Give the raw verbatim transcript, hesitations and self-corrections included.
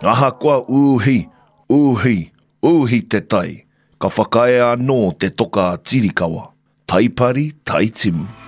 Aha kua uhi, uhi, uhi te tai. Ka whakae anō te toka tirikawa. Taipari, taitimu.